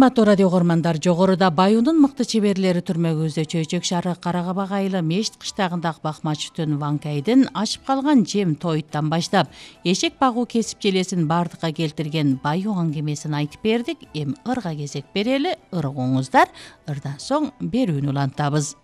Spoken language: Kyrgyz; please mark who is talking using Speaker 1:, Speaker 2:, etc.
Speaker 1: Урматтуу радио көрмандар, жогоруда Баюнун мыкты чеберлери түрмөгүбүздө Чөйчөк шаары Каракабак айылы Мешит кыштагындагы Бакмачтын Ванкайдын ашып калган жем тоюттан баштап эшек багуу кесип желесин бардыкка келтирген Баю аңгемесин айтып бердик. Эми ырга кезек берели, ыргыңыздар. Ырдан соң берүүнү улантабыз.